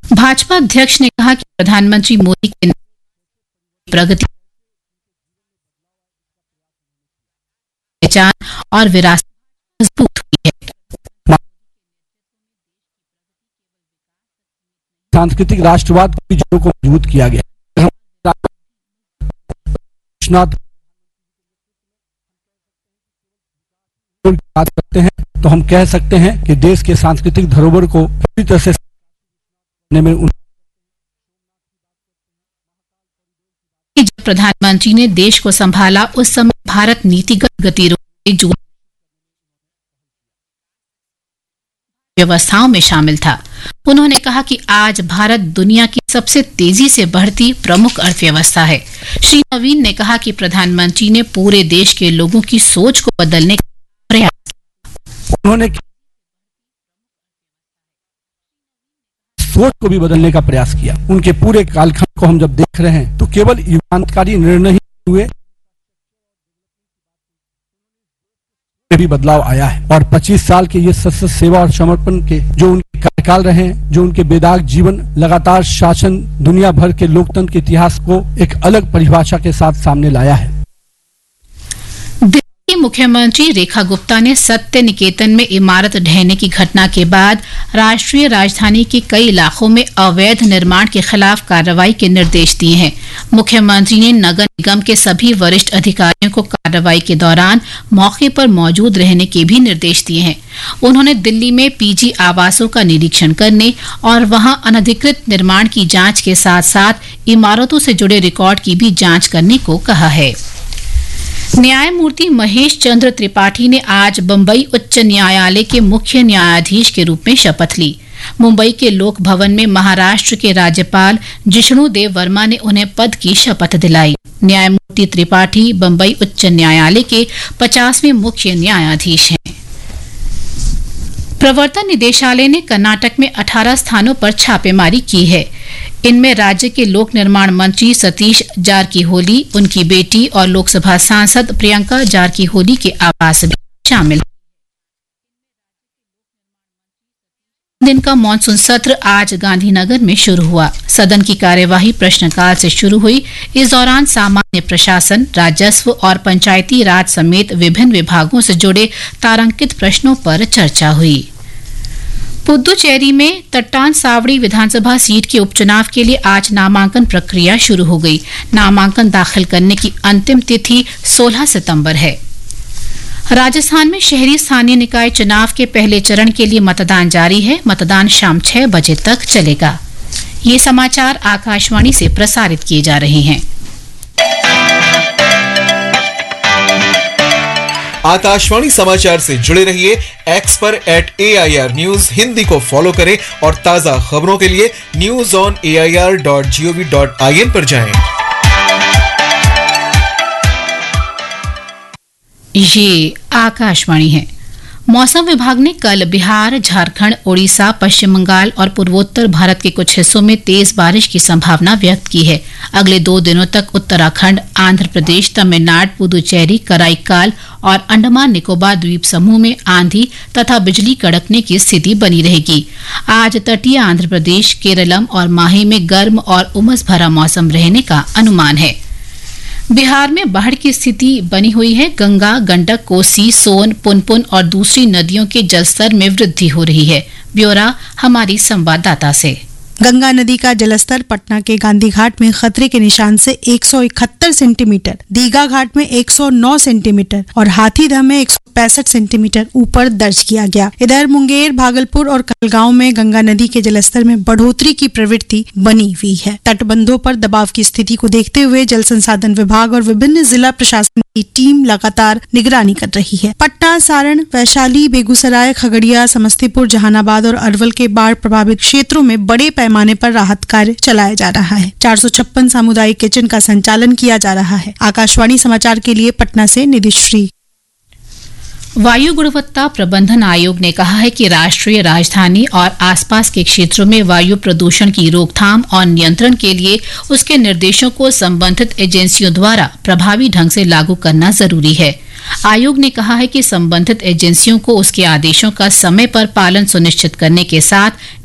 भाजपा अध्यक्ष ने कहा कि प्रधानमंत्री मोदी के प्रगति, पहचान और विरासत मजबूत हुई है। सांस्कृतिक राष्ट्रवाद की जड़ों को मजबूत किया गया। बात करते हैं तो हम कह सकते हैं कि देश के सांस्कृतिक धरोहर को पूरी तरह से में जब प्रधानमंत्री ने देश को संभाला उस समय भारत नीतिगत गतिरोध व्यवस्थाओं में शामिल था। उन्होंने कहा कि आज भारत दुनिया की सबसे तेजी से बढ़ती प्रमुख अर्थव्यवस्था है। श्री नवीन ने कहा कि प्रधानमंत्री ने पूरे देश के लोगों की सोच को बदलने का प्रयास किया। उन्होंने सोच को भी बदलने का प्रयास किया। उनके पूरे कालखंड को हम जब देख रहे हैं तो केवल ईमानदारी निर्णय ही हुए भी बदलाव आया है और 25 साल के ये सतत सेवा और समर्पण के जो उनके कार्यकाल रहे हैं, जो उनके बेदाग जीवन, लगातार शासन दुनिया भर के लोकतंत्र के इतिहास को एक अलग परिभाषा के साथ सामने लाया है। मुख्यमंत्री रेखा गुप्ता ने सत्य निकेतन में इमारत ढहने की घटना के बाद राष्ट्रीय राजधानी के कई इलाकों में अवैध निर्माण के खिलाफ कार्रवाई के निर्देश दिए हैं। मुख्यमंत्री ने नगर निगम के सभी वरिष्ठ अधिकारियों को कार्रवाई के दौरान मौके पर मौजूद रहने के भी निर्देश दिए हैं। उन्होंने दिल्ली में पीजी आवासों का निरीक्षण करने और वहां अनधिकृत निर्माण की जांच के साथ साथ इमारतों से जुड़े रिकॉर्ड की भी जांच करने को कहा है। न्यायमूर्ति महेश चंद्र त्रिपाठी ने आज बंबई उच्च न्यायालय के मुख्य न्यायाधीश के रूप में शपथ ली। मुंबई के लोक भवन में महाराष्ट्र के राज्यपाल जिष्णु देव वर्मा ने उन्हें पद की शपथ दिलाई। न्यायमूर्ति त्रिपाठी बंबई उच्च न्यायालय के 50वें मुख्य न्यायाधीश हैं। प्रवर्तन निदेशालय ने कर्नाटक में 18 स्थानों पर छापेमारी की है। इनमें राज्य के लोक निर्माण मंत्री सतीश जारकीहोली, उनकी बेटी और लोकसभा सांसद प्रियंका जारकीहोली के आवास भी शामिल हैं। दिन का मॉनसून सत्र आज गांधीनगर में शुरू हुआ। सदन की कार्यवाही प्रश्नकाल से शुरू हुई। इस दौरान सामान्य प्रशासन, राजस्व और पंचायती राज समेत विभिन्न विभागों से जुड़े तारांकित प्रश्नों पर चर्चा हुई। पुद्दुचेरी में तट्टान सावड़ी विधानसभा सीट के उपचुनाव के लिए आज नामांकन प्रक्रिया शुरू हो गई। नामांकन दाखिल करने की अंतिम तिथि 16 सितंबर है। राजस्थान में शहरी स्थानीय निकाय चुनाव के पहले चरण के लिए मतदान जारी है। मतदान शाम 6 बजे तक चलेगा। ये समाचार आकाशवाणी से प्रसारित किए जा रहे हैं। आकाशवाणी समाचार से जुड़े रहिए। एक्स पर @AIR News हिंदी को फॉलो करें और ताजा खबरों के लिए news.air.gov.in पर जाएं। ये आकाशवाणी है। मौसम विभाग ने कल बिहार, झारखंड, ओडिशा, पश्चिम बंगाल और पूर्वोत्तर भारत के कुछ हिस्सों में तेज बारिश की संभावना व्यक्त की है। अगले 2 दिनों तक उत्तराखंड, आंध्र प्रदेश, तमिलनाडु, पुदुचेरी, कराईकाल और अंडमान निकोबार द्वीप समूह में आंधी तथा बिजली कड़कने की स्थिति बनी रहेगी। आज तटीय आंध्र प्रदेश, केरलम और माहे में गर्म और उमस भरा मौसम रहने का अनुमान है। बिहार में बाढ़ की स्थिति बनी हुई है। गंगा, गंडक, कोसी, सोन, पुनपुन और दूसरी नदियों के जलस्तर में वृद्धि हो रही है। ब्यौरा हमारी संवाददाता से। गंगा नदी का जलस्तर पटना के गांधी घाट में खतरे के निशान से 171 सेंटीमीटर, दीघा घाट में 109 सेंटीमीटर और हाथीदह में 165 सेंटीमीटर ऊपर दर्ज किया गया। इधर मुंगेर, भागलपुर और कहलगांव में गंगा नदी के जलस्तर में बढ़ोतरी की प्रवृत्ति बनी हुई है। तटबंधों पर दबाव की स्थिति को देखते हुए जल संसाधन विभाग और विभिन्न जिला प्रशासन की टीम लगातार निगरानी कर रही है। पटना, सारण, वैशाली, बेगूसराय, खगड़िया, समस्तीपुर, जहानाबाद और अरवल के बाढ़ प्रभावित क्षेत्रों में बड़े पैमाने पर राहत कार्य चलाया जा रहा है। 456 सामुदायिक किचन का संचालन किया जा रहा है। आकाशवाणी समाचार के लिए पटना से निधिश्री। वायु गुणवत्ता प्रबंधन आयोग ने कहा है कि राष्ट्रीय राजधानी और आसपास के क्षेत्रों में वायु प्रदूषण की रोकथाम और नियंत्रण के लिए उसके निर्देशों को संबंधित एजेंसियों द्वारा प्रभावी ढंग से लागू करना जरूरी है। आयोग ने कहा है कि संबंधित एजेंसियों को उसके आदेशों का समय पर पालन सुनिश्चित करने के साथ